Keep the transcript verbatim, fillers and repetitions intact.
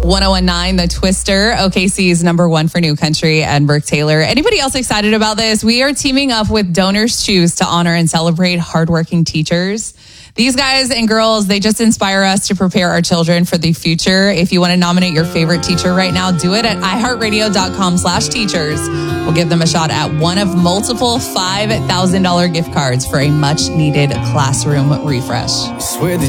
one oh one nine, The Twister, O K C's number one for new country, and Brooke Taylor. Anybody else excited about this? We are teaming up with Donors Choose to honor and celebrate hardworking teachers. These guys and girls, they just inspire us to prepare our children for the future. If you want to nominate your favorite teacher right now, do it at iheartradio.com slash teachers. We'll give them a shot at one of multiple five thousand dollars gift cards for a much-needed classroom refresh. I swear that